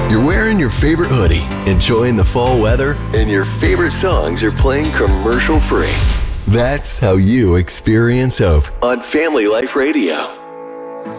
You're wearing your favorite hoodie, enjoying the fall weather, and your favorite songs are playing commercial free. That's how you experience hope on Family Life Radio.